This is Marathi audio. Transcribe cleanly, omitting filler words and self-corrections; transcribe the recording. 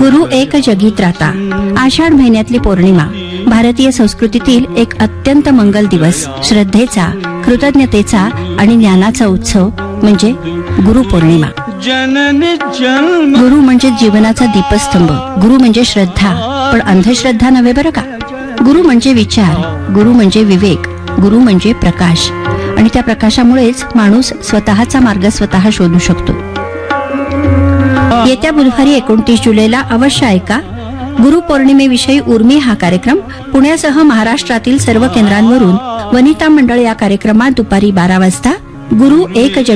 गुरु एक जगी त्राता. आषाढ महिन्यातली पौर्णिमा भारतीय संस्कृतीतील एक अत्यंत मंगल दिवस, श्रद्धेचा, कृतज्ञतेचा आणि ज्ञानाचा उत्सव म्हणजे गुरुपौर्णिमा. गुरु म्हणजे जीवनाचा दीपस्तंभ, गुरु म्हणजे श्रद्धा, पण अंधश्रद्धा नव्हे बरं का. गुरु म्हणजे विचार, गुरु म्हणजे विवेक, गुरु म्हणजे प्रकाश, आणि त्या प्रकाशामुळेच माणूस स्वतःचा मार्ग स्वतः शोधू शकतो. येत्या बुधवारी 29 जुलैला अवश्य ऐका गुरुपौर्णिमेविषयी उर्मी हा कार्यक्रम. पुण्यासह महाराष्ट्रातील सर्व केंद्रांवरून वनिता मंडळ या कार्यक्रमात दुपारी 12 वाजता गुरु एक जगी